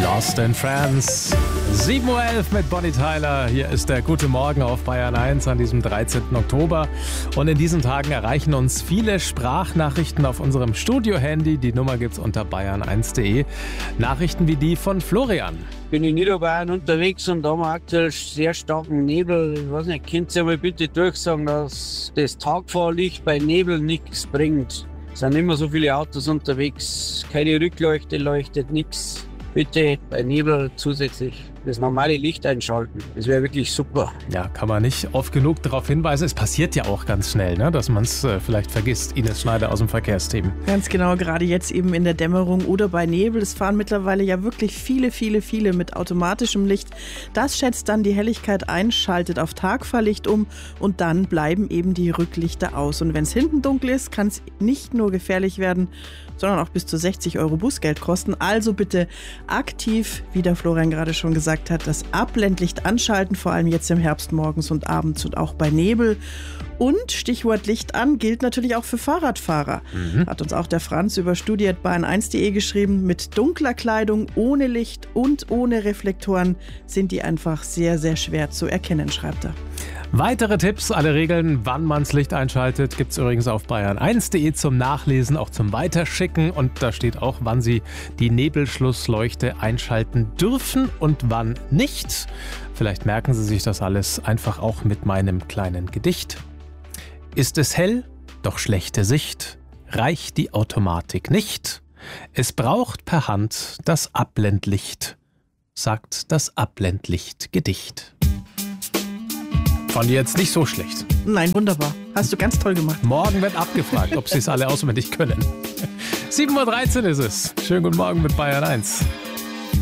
Lost in France. 7.11 Uhr mit Bonnie Tyler. Hier ist der Gute Morgen auf Bayern 1 an diesem 13. Oktober. Und in diesen Tagen erreichen uns viele Sprachnachrichten auf unserem Studio-Handy. Die Nummer gibt's unter bayern1.de. Nachrichten wie die von Florian. Bin in Niederbayern unterwegs und da haben wir aktuell sehr starken Nebel. Ich weiß nicht, könnt ihr mal bitte durchsagen, dass das Tagfahrlicht bei Nebel nichts bringt? Es sind immer so viele Autos unterwegs, keine Rückleuchte leuchtet, nichts. Bitte bei Nebel zusätzlich das normale Licht einschalten. Das wäre wirklich super. Ja, kann man nicht oft genug darauf hinweisen. Es passiert ja auch ganz schnell, ne, dass man es vielleicht vergisst. Ines Schneider aus dem Verkehrsteam. Ganz genau, gerade jetzt eben in der Dämmerung oder bei Nebel. Es fahren mittlerweile ja wirklich viele mit automatischem Licht. Das schätzt dann die Helligkeit ein, schaltet auf Tagfahrlicht um und dann bleiben eben die Rücklichter aus. Und wenn es hinten dunkel ist, kann es nicht nur gefährlich werden, sondern auch bis zu 60 € Bußgeld kosten. Also bitte aktiv, wie der Florian gerade schon gesagt hat, das Abblendlicht anschalten, vor allem jetzt im Herbst morgens und abends und auch bei Nebel. Und Stichwort Licht an gilt natürlich auch für Fahrradfahrer. Hat uns auch der Franz über studi@bayern1.de geschrieben. Mit dunkler Kleidung, ohne Licht und ohne Reflektoren sind die einfach sehr, sehr schwer zu erkennen, schreibt er. Weitere Tipps, alle Regeln, wann man das Licht einschaltet, gibt es übrigens auf bayern1.de zum Nachlesen, auch zum Weiterschicken. Und da steht auch, wann Sie die Nebelschlussleuchte einschalten dürfen und wann nicht. Vielleicht merken Sie sich das alles einfach auch mit meinem kleinen Gedicht. Ist es hell, doch schlechte Sicht, reicht die Automatik nicht. Es braucht per Hand das Abblendlicht, sagt das Abblendlicht-Gedicht. Fand ich jetzt nicht so schlecht. Nein, wunderbar. Hast du ganz toll gemacht. Morgen wird abgefragt, ob sie es alle auswendig können. 7.13 Uhr ist es. Schönen guten Morgen mit Bayern 1.